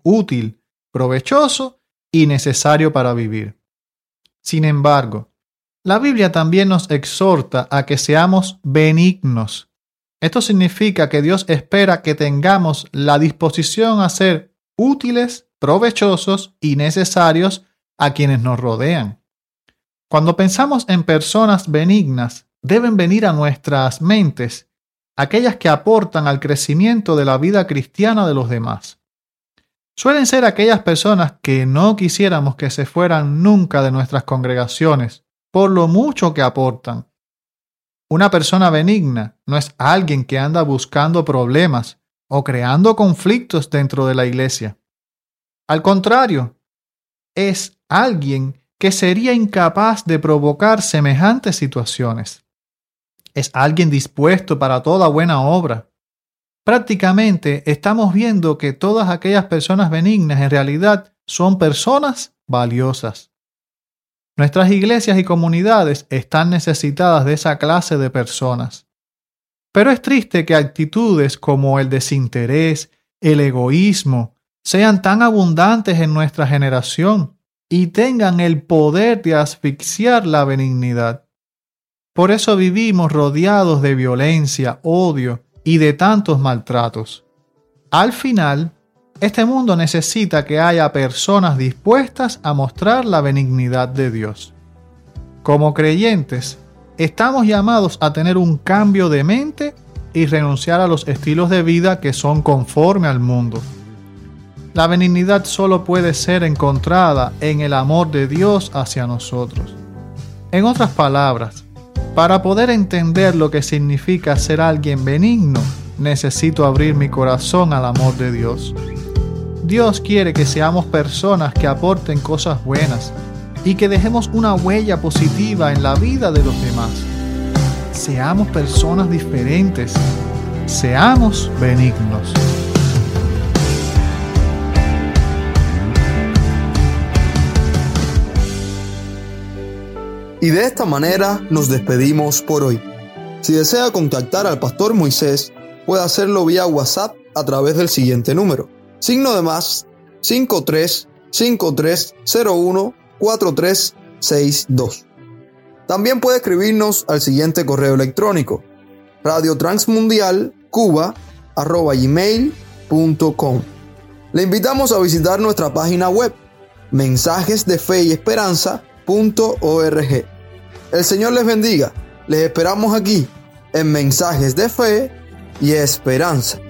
útil, provechoso y necesario para vivir. Sin embargo, la Biblia también nos exhorta a que seamos benignos. Esto significa que Dios espera que tengamos la disposición a ser útiles, provechosos y necesarios a quienes nos rodean. Cuando pensamos en personas benignas, deben venir a nuestras mentes aquellas que aportan al crecimiento de la vida cristiana de los demás. Suelen ser aquellas personas que no quisiéramos que se fueran nunca de nuestras congregaciones, por lo mucho que aportan. Una persona benigna no es alguien que anda buscando problemas o creando conflictos dentro de la iglesia. Al contrario, es alguien que sería incapaz de provocar semejantes situaciones. Es alguien dispuesto para toda buena obra. Prácticamente estamos viendo que todas aquellas personas benignas en realidad son personas valiosas. Nuestras iglesias y comunidades están necesitadas de esa clase de personas. Pero es triste que actitudes como el desinterés, el egoísmo, sean tan abundantes en nuestra generación y tengan el poder de asfixiar la benignidad. Por eso vivimos rodeados de violencia, odio y de tantos maltratos. Al final, este mundo necesita que haya personas dispuestas a mostrar la benignidad de Dios. Como creyentes, estamos llamados a tener un cambio de mente y renunciar a los estilos de vida que son conforme al mundo. La benignidad solo puede ser encontrada en el amor de Dios hacia nosotros. En otras palabras, para poder entender lo que significa ser alguien benigno, necesito abrir mi corazón al amor de Dios. Dios quiere que seamos personas que aporten cosas buenas y que dejemos una huella positiva en la vida de los demás. Seamos personas diferentes. Seamos benignos. Y de esta manera nos despedimos por hoy. Si desea contactar al Pastor Moisés, puede hacerlo vía WhatsApp a través del siguiente número: +, 53 5301 4362. También puede escribirnos al siguiente correo electrónico: radiotransmundial@gmail.com. Le invitamos a visitar nuestra página web mensajesdefeyesperanza.org. El Señor les bendiga. Les esperamos aquí en Mensajes de Fe y Esperanza.